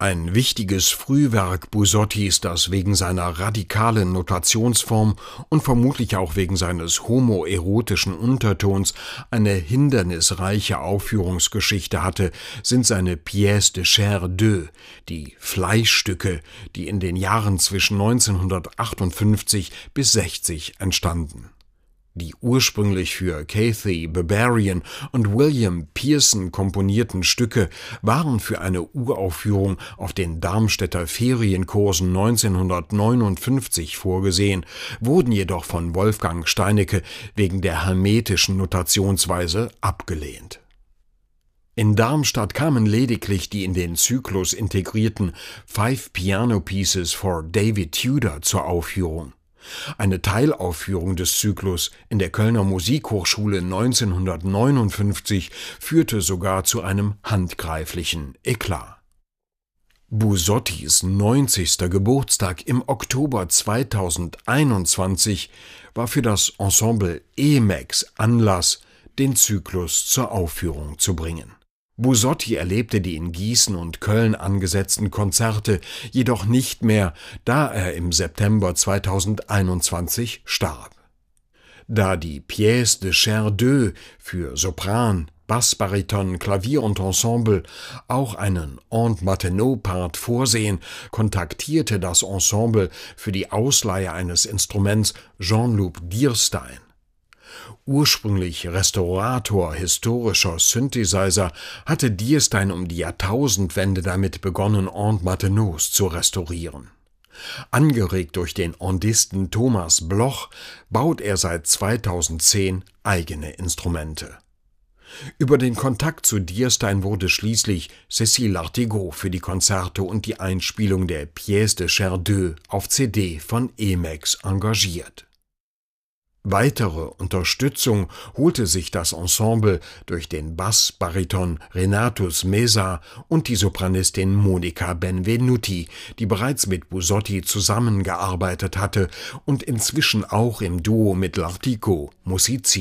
Ein wichtiges Frühwerk Busottis, das wegen seiner radikalen Notationsform und vermutlich auch wegen seines homoerotischen Untertons eine hindernisreiche Aufführungsgeschichte hatte, sind seine Pièces de chair d'œuf, die Fleischstücke, die in den Jahren zwischen 1958 bis 60 entstanden. Die ursprünglich für Kathy Barbarian und William Pearson komponierten Stücke waren für eine Uraufführung auf den Darmstädter Ferienkursen 1959 vorgesehen, wurden jedoch von Wolfgang Steinecke wegen der hermetischen Notationsweise abgelehnt. In Darmstadt kamen lediglich die in den Zyklus integrierten Five Piano Pieces for David Tudor zur Aufführung. Eine Teilaufführung des Zyklus in der Kölner Musikhochschule 1959 führte sogar zu einem handgreiflichen Eklat. Busottis 90. Geburtstag im Oktober 2021 war für das Ensemble Emacs Anlass, den Zyklus zur Aufführung zu bringen. Busotti erlebte die in Gießen und Köln angesetzten Konzerte jedoch nicht mehr, da er im September 2021 starb. Da die Pièces de chair d'œuf für Sopran, Bassbariton, Klavier und Ensemble auch einen Aunt Martineau-Part vorsehen, kontaktierte das Ensemble für die Ausleihe eines Instruments Jean-Luc Dierstein. Ursprünglich Restaurator historischer Synthesizer, hatte Dierstein um die Jahrtausendwende damit begonnen, Aunt Martineaus zu restaurieren. Angeregt durch den Ondisten Thomas Bloch baut er seit 2010 eigene Instrumente. Über den Kontakt zu Dierstein wurde schließlich Cécile Artegot für die Konzerte und die Einspielung der Pièces de chair d'œuf auf CD von Emacs engagiert. Weitere Unterstützung holte sich das Ensemble durch den Bassbariton Renatus Mesa und die Sopranistin Monica Benvenuti, die bereits mit Busotti zusammengearbeitet hatte und inzwischen auch im Duo mit L'Artico musiziert.